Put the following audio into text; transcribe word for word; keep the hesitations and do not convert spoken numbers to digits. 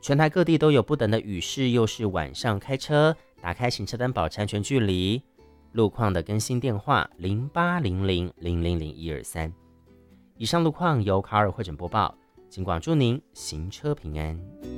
全台各地都有不等的雨势，又是晚上开车，打开行车灯保持安全距离。路况的更新电话零八零零零零零一二三。以上路况由卡尔会诊播报，警广祝您行车平安。